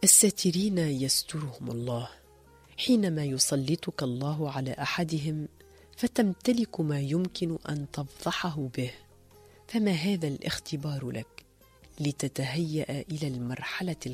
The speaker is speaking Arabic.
الساترين يسترهم الله حينما يسلطك الله على أحدهم فتمتلك ما يمكن أن تفضحه به. فما هذا الاختبار لك لتتهيأ إلى المرحلة